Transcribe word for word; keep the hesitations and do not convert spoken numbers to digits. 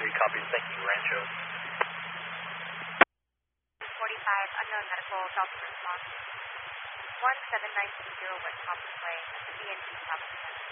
three, copies. Thank you, Rancho. forty-five, unknown medical, Delta response. one seven nine zero West Hopkins Way, C N T South.